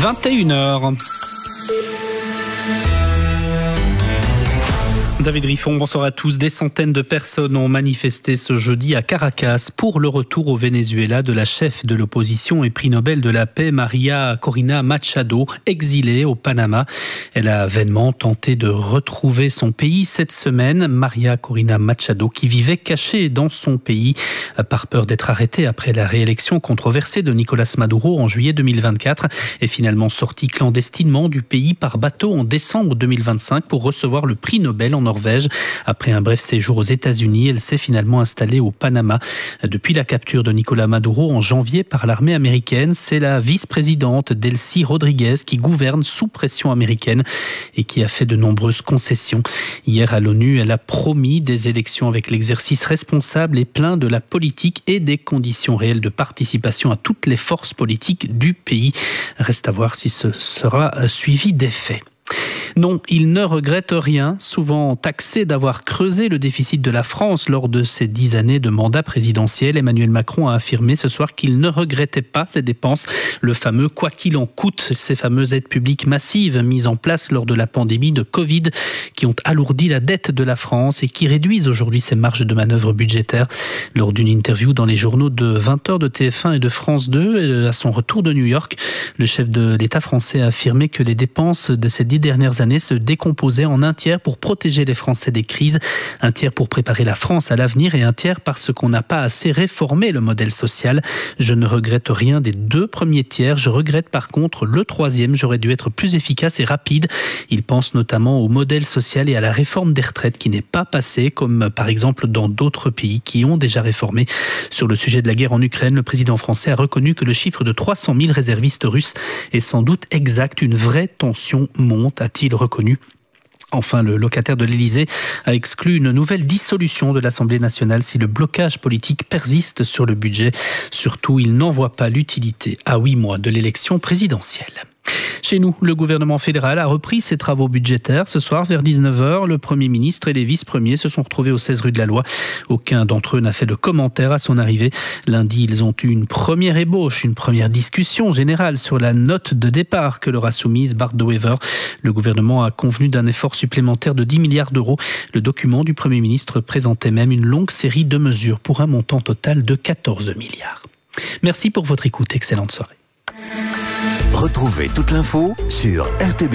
21h. David Riffon, bonsoir à tous. Des centaines de personnes ont manifesté ce jeudi à Caracas pour le retour au Venezuela de la chef de l'opposition et prix Nobel de la paix, María Corina Machado, exilée au Panama. Elle a vainement tenté de retrouver son pays cette semaine. María Corina Machado, qui vivait cachée dans son pays par peur d'être arrêtée après la réélection controversée de Nicolás Maduro en juillet 2024, est finalement sortie clandestinement du pays par bateau en décembre 2025 pour recevoir le prix Nobel en Norvège. Après un bref séjour aux États-Unis, elle s'est finalement installée au Panama. Depuis la capture de Nicolás Maduro en janvier par l'armée américaine, c'est la vice-présidente Delcy Rodriguez qui gouverne sous pression américaine et qui a fait de nombreuses concessions. Hier à l'ONU, elle a promis des élections avec l'exercice responsable et plein de la politique et des conditions réelles de participation à toutes les forces politiques du pays. Reste à voir si ce sera suivi d'effet. Non, il ne regrette rien, souvent taxé d'avoir creusé le déficit de la France lors de ses 10 années de mandat présidentiel. Emmanuel Macron a affirmé ce soir qu'il ne regrettait pas ses dépenses, le fameux « quoi qu'il en coûte », ces fameuses aides publiques massives mises en place lors de la pandémie de Covid qui ont alourdi la dette de la France et qui réduisent aujourd'hui ses marges de manœuvre budgétaires. Lors d'une interview dans les journaux de 20h de TF1 et de France 2, à son retour de New York, le chef de l'État français a affirmé que les dépenses de ces 10 dernières années se décomposaient en un tiers pour protéger les Français des crises, un tiers pour préparer la France à l'avenir et un tiers parce qu'on n'a pas assez réformé le modèle social. Je ne regrette rien des 2 premiers tiers, je regrette par contre le 3e, j'aurais dû être plus efficace et rapide. Il pense notamment au modèle social et à la réforme des retraites qui n'est pas passée, comme par exemple dans d'autres pays qui ont déjà réformé. Sur le sujet de la guerre en Ukraine, le président français a reconnu que le chiffre de 300 000 réservistes russes est sans doute exact. Une vraie tension monte, a-t-il reconnu. Enfin, le locataire de l'Élysée a exclu une nouvelle dissolution de l'Assemblée nationale si le blocage politique persiste sur le budget. Surtout, il n'en voit pas l'utilité à 8 mois de l'élection présidentielle. Chez nous, le gouvernement fédéral a repris ses travaux budgétaires. Ce soir, vers 19h, le Premier ministre et les vice-premiers se sont retrouvés aux 16 rue de la Loi. Aucun d'entre eux n'a fait de commentaires à son arrivée. Lundi, ils ont eu une première ébauche, une première discussion générale sur la note de départ que leur a soumise Bart De Wever. Le gouvernement a convenu d'un effort supplémentaire de 10 milliards d'euros. Le document du Premier ministre présentait même une longue série de mesures pour un montant total de 14 milliards. Merci pour votre écoute. Excellente soirée. Retrouvez toute l'info sur RTB.